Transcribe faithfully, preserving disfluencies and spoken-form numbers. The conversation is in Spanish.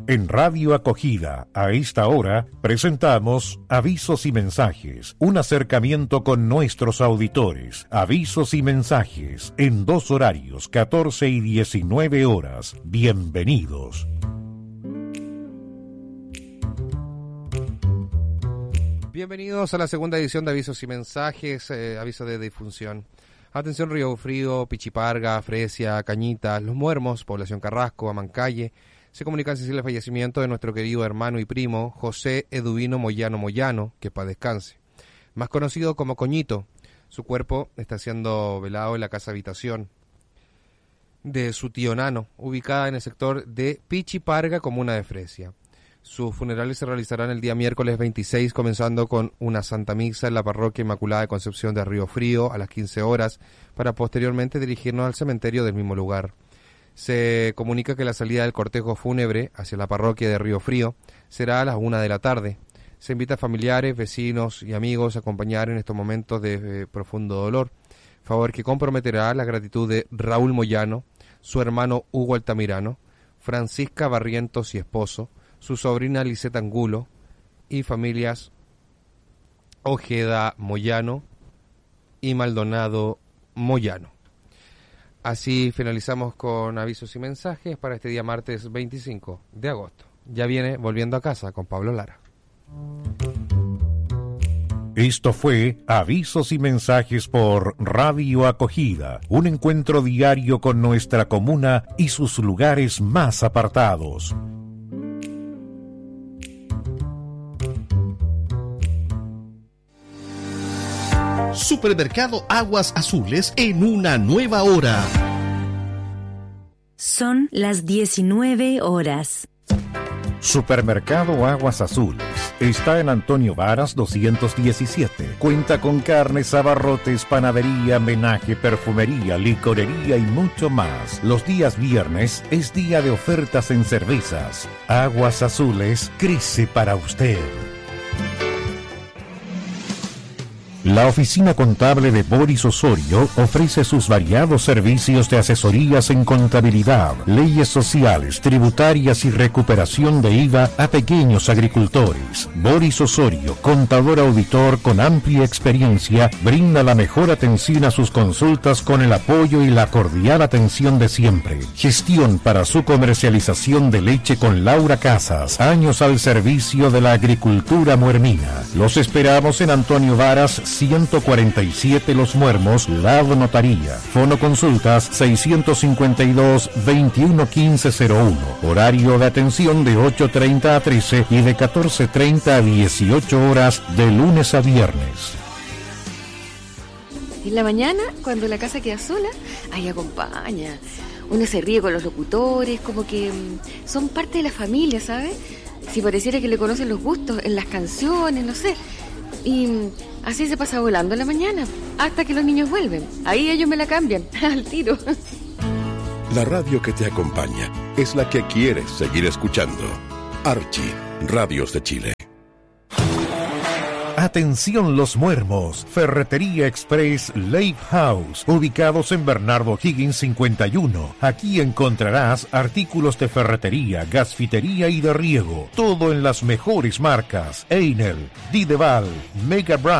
En Radio Acogida, a esta hora, presentamos Avisos y Mensajes, un acercamiento con nuestros auditores. Avisos y mensajes, en dos horarios, catorce y diecinueve horas. Bienvenidos. Bienvenidos a la segunda edición de Avisos y Mensajes, eh, aviso de difunción. Atención Río Frío, Pichiparga, Fresia, Cañitas, Los Muermos, Población Carrasco, Amancalle. Se comunica sensible el fallecimiento de nuestro querido hermano y primo José Eduvino Moyano Moyano, que paz descanse. Más conocido como Coñito, su cuerpo está siendo velado en la casa habitación de su tío Nano, ubicada en el sector de Pichiparga, comuna de Fresia. Sus funerales se realizarán el día miércoles veintiséis, comenzando con una Santa Misa en la Parroquia Inmaculada de Concepción de Río Frío a las quince horas, para posteriormente dirigirnos al cementerio del mismo lugar. Se comunica que la salida del cortejo fúnebre hacia la parroquia de Río Frío será a las una de la tarde. Se invita a familiares, vecinos y amigos a acompañar en estos momentos de eh, profundo dolor, favor que comprometerá la gratitud de Raúl Moyano, su hermano Hugo Altamirano, Francisca Barrientos y esposo, su sobrina Liseta Angulo y familias Ojeda Moyano y Maldonado Moyano. Así finalizamos con avisos y mensajes para este día martes veinticinco de agosto. Ya viene Volviendo a Casa con Pablo Lara. Esto fue Avisos y Mensajes por Radio Acogida, un encuentro diario con nuestra comuna y sus lugares más apartados. Supermercado Aguas Azules en una nueva hora. Son las diecinueve horas. Supermercado Aguas Azules está en Antonio Varas doscientos diecisiete. Cuenta con carnes, abarrotes, panadería, menaje, perfumería, licorería y mucho más. Los días viernes es día de ofertas en cervezas. Aguas Azules crece para usted. La oficina contable de Boris Osorio ofrece sus variados servicios de asesorías en contabilidad, leyes sociales, tributarias y recuperación de I V A a pequeños agricultores. Boris Osorio, contador auditor con amplia experiencia, brinda la mejor atención a sus consultas con el apoyo y la cordial atención de siempre. Gestión para su comercialización de leche con Laura Casas, años al servicio de la agricultura muermina. Los esperamos en Antonio Varas ciento cuarenta y siete Los Muermos, Lado Notaría. Fono consultas seiscientos cincuenta y dos, veintiuno quince cero uno. Horario de atención de ocho treinta a trece y de catorce treinta a dieciocho horas de lunes a viernes. En la mañana, cuando la casa queda sola, ahí acompaña. Uno se ríe con los locutores, como que mmm, son parte de la familia, ¿sabes? Si pareciera que le conocen los gustos en las canciones, no sé. Y así se pasa volando la mañana, hasta que los niños vuelven. Ahí ellos me la cambian, al tiro. La radio que te acompaña es la que quieres seguir escuchando. Archie, Radios de Chile. Atención Los Muermos, Ferretería Express Lake House, ubicados en Bernardo Higgins cincuenta y uno. Aquí encontrarás artículos de ferretería, gasfitería y de riego, todo en las mejores marcas: Einel, Dideval, Mega Brand,